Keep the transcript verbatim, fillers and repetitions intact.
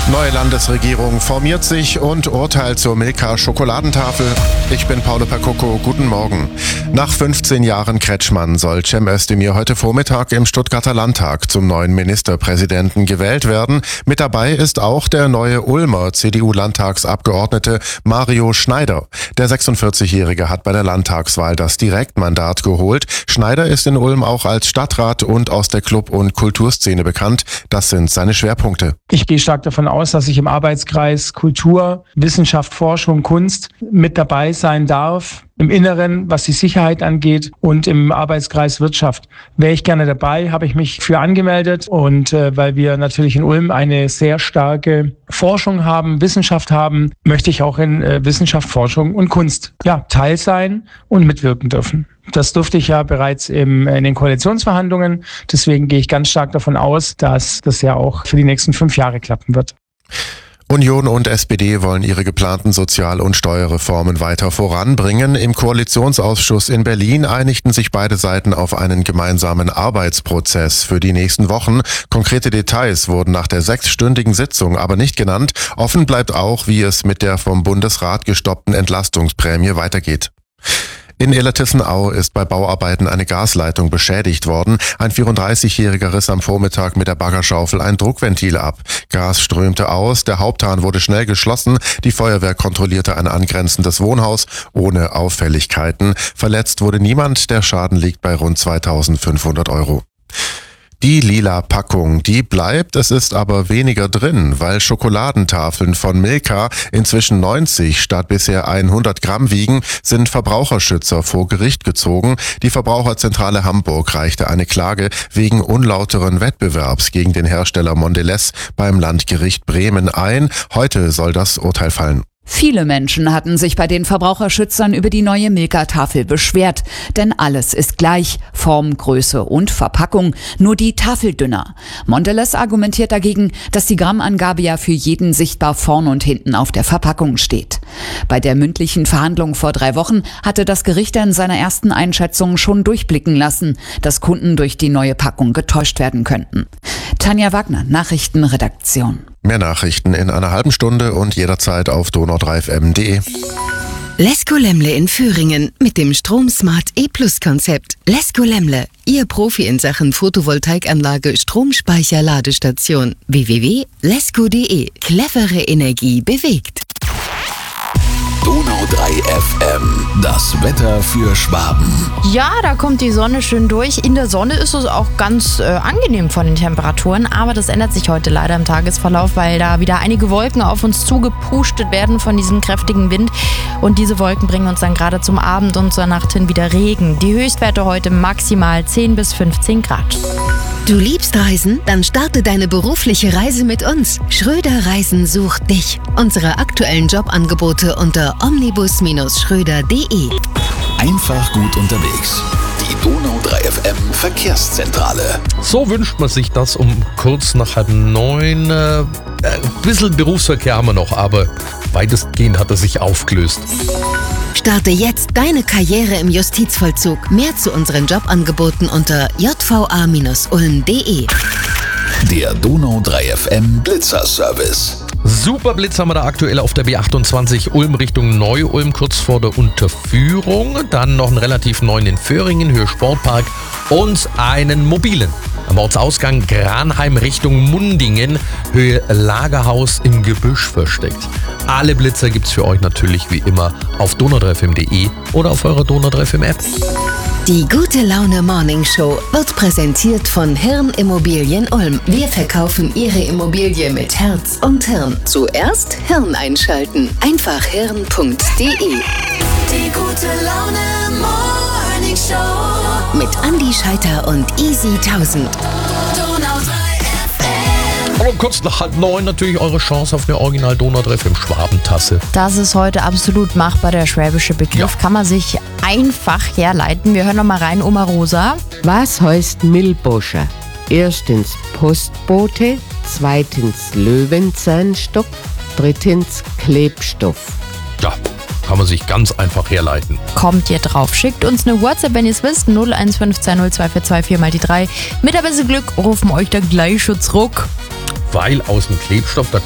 Neue Landesregierung formiert sich und Urteil zur Milka-Schokoladentafel. Ich bin Paolo Percocco, guten Morgen. Nach fünfzehn Jahren Kretschmann soll Cem Özdemir heute Vormittag im Stuttgarter Landtag zum neuen Ministerpräsidenten gewählt werden. Mit dabei ist auch der neue Ulmer C D U-Landtagsabgeordnete Mario Schneider. Der sechsundvierzigjährige hat bei der Landtagswahl das Direktmandat geholt. Schneider ist in Ulm auch als Stadtrat und aus der Club- und Kulturszene bekannt. Das sind seine Schwerpunkte. Ich gehe stark davon aus, dass ich im Arbeitskreis Kultur, Wissenschaft, Forschung, Kunst mit dabei sein darf. Im Inneren, was die Sicherheit angeht, und im Arbeitskreis Wirtschaft wäre ich gerne dabei, habe ich mich für angemeldet. Und äh, weil wir natürlich in Ulm eine sehr starke Forschung haben, Wissenschaft haben, möchte ich auch in äh, Wissenschaft, Forschung und Kunst ja Teil sein und mitwirken dürfen. Das durfte ich ja bereits im, in den Koalitionsverhandlungen. Deswegen gehe ich ganz stark davon aus, dass das ja auch für die nächsten fünf Jahre klappen wird. Union und S P D wollen ihre geplanten Sozial- und Steuerreformen weiter voranbringen. Im Koalitionsausschuss in Berlin einigten sich beide Seiten auf einen gemeinsamen Arbeitsprozess für die nächsten Wochen. Konkrete Details wurden nach der sechsstündigen Sitzung aber nicht genannt. Offen bleibt auch, wie es mit der vom Bundesrat gestoppten Entlastungsprämie weitergeht. In Illertissenau ist bei Bauarbeiten eine Gasleitung beschädigt worden. Ein vierunddreißigjähriger riss am Vormittag mit der Baggerschaufel ein Druckventil ab. Gas strömte aus, der Haupthahn wurde schnell geschlossen. Die Feuerwehr kontrollierte ein angrenzendes Wohnhaus ohne Auffälligkeiten. Verletzt wurde niemand, der Schaden liegt bei rund zweitausendfünfhundert Euro. Die lila Packung, die bleibt, es ist aber weniger drin, weil Schokoladentafeln von Milka inzwischen neunzig statt bisher hundert Gramm wiegen, sind Verbraucherschützer vor Gericht gezogen. Die Verbraucherzentrale Hamburg reichte eine Klage wegen unlauteren Wettbewerbs gegen den Hersteller Mondelez beim Landgericht Bremen ein. Heute soll das Urteil fallen. Viele Menschen hatten sich bei den Verbraucherschützern über die neue Milka-Tafel beschwert, denn alles ist gleich, Form, Größe und Verpackung, nur die Tafel dünner. Mondelez argumentiert dagegen, dass die Grammangabe ja für jeden sichtbar vorn und hinten auf der Verpackung steht. Bei der mündlichen Verhandlung vor drei Wochen hatte das Gericht in seiner ersten Einschätzung schon durchblicken lassen, dass Kunden durch die neue Packung getäuscht werden könnten. Tanja Wagner, Nachrichtenredaktion. Mehr Nachrichten in einer halben Stunde und jederzeit auf donau drei f m punkt d e. Lesko Lemle in Föhringen mit dem StromSmart E-Plus-Konzept. Lesko Lemle, Ihr Profi in Sachen Photovoltaikanlage, Stromspeicher, Ladestation. w w w punkt lesko punkt d e. Clevere Energie bewegt. Donau drei F M, das Wetter für Schwaben. Ja, da kommt die Sonne schön durch. In der Sonne ist es auch ganz äh, angenehm von den Temperaturen, aber das ändert sich heute leider im Tagesverlauf, weil da wieder einige Wolken auf uns zugepustet werden von diesem kräftigen Wind. Und diese Wolken bringen uns dann gerade zum Abend und zur Nacht hin wieder Regen. Die Höchstwerte heute maximal zehn bis fünfzehn Grad. Du liebst Reisen? Dann starte deine berufliche Reise mit uns. Schröder Reisen sucht dich. Unsere aktuellen Jobangebote unter omnibus Schröder punkt d e. Einfach gut unterwegs. Die Donau drei F M Verkehrszentrale. So wünscht man sich das um kurz nach halb neun. Äh, ein bisschen Berufsverkehr haben wir noch, aber weitestgehend hat er sich aufgelöst. Starte jetzt deine Karriere im Justizvollzug. Mehr zu unseren Jobangeboten unter j v a ulm punkt d e. Der Donau drei F M Blitzerservice. Super Blitz haben wir da aktuell auf der B achtundzwanzig Ulm Richtung Neu-Ulm, kurz vor der Unterführung. Dann noch einen relativ neuen in Föhringen, Höhe Sportpark, und einen mobilen am Ortsausgang Granheim Richtung Mundingen, Höhe Lagerhaus im Gebüsch versteckt. Alle Blitzer gibt's für euch natürlich wie immer auf donau drei f m punkt d e oder auf eurer Donau drei F M App. Die Gute Laune Morning Show wird präsentiert von Hirn Immobilien Ulm. Wir verkaufen Ihre Immobilie mit Herz und Hirn. Zuerst Hirn einschalten. Einfach hirn punkt d e. Die Gute Laune Morning Show mit Andi Scheiter und Easy tausend. Donau drei F M. Und um kurz nach halb neun natürlich eure Chance auf eine Original Donau drei F M Schwabentasse. Das ist heute absolut machbar, der schwäbische Begriff. Ja. Kann man sich einfach herleiten. Wir hören noch mal rein, Oma Rosa. Was heißt Milboscher? Erstens Postbote, zweitens Löwenzahnstock, drittens Klebstoff. Ja, kann man sich ganz einfach herleiten. Kommt ihr drauf? Schickt uns eine WhatsApp, wenn ihr es wisst. null eins fünf zwei null zwei vier zwei vier mal die drei. Mit ein bisschen Glück rufen euch da gleich Schutzruck. Weil aus dem Klebstoff, da